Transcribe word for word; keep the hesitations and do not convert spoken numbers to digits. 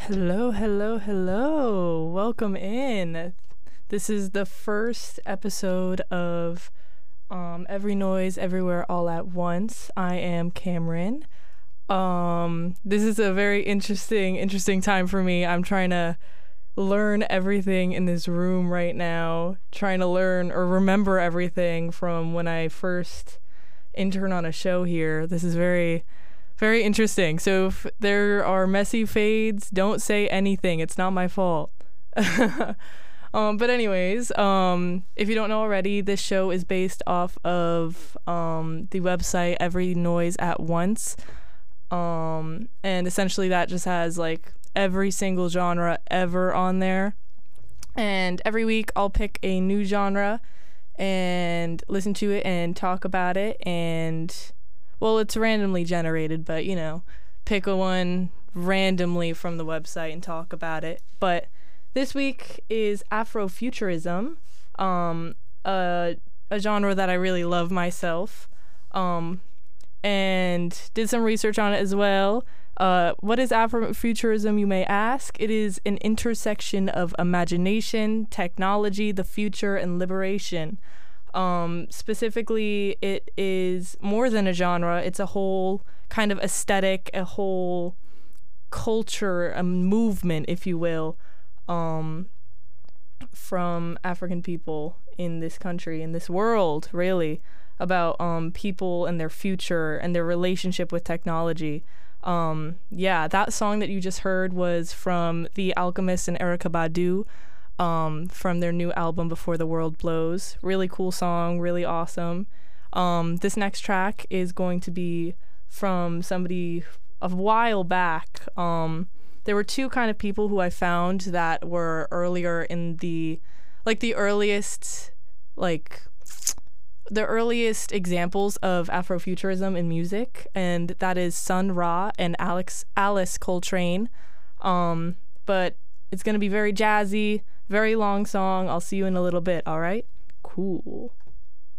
Hello, hello, hello. Welcome in. This is the first episode of um, Every Noise, Everywhere, All at Once. I am Cameron. Um, this is a very interesting, interesting time for me. I'm trying to learn everything in this room right now, trying to learn or remember everything from when I first interned on a show here. This is very... Very interesting. So if there are messy fades, don't say anything. It's not my fault. um, but anyways, um, if you don't know already, this show is based off of um, the website Every Noise at Once. Um, and essentially that just has like every single genre ever on there. And every week I'll pick a new genre and listen to it and talk about it. And well, it's randomly generated, but, you know, pick a one randomly from the website and talk about it. But this week is Afrofuturism, um, a, a genre that I really love myself, um, and did some research on it as well. Uh, what is Afrofuturism, you may ask? It is an intersection of imagination, technology, the future, and liberation. Um, specifically, it is more than a genre. It's a whole kind of aesthetic, a whole culture, a movement, if you will, um, from African people in this country, in this world, really, about um, people and their future and their relationship with technology. Um, yeah, that song that you just heard was from The Alchemist and Erykah Badu. Um, from their new album Before the World Blows. Really cool song, really awesome. Um, this next track is going to be from somebody a while back. Um, there were two kind of people who I found that were earlier in the, like the earliest, like the earliest examples of Afrofuturism in music, and that is Sun Ra and Alex Alice Coltrane. Um, but it's gonna be very jazzy. Very long song. I'll see you in a little bit, all right? Cool.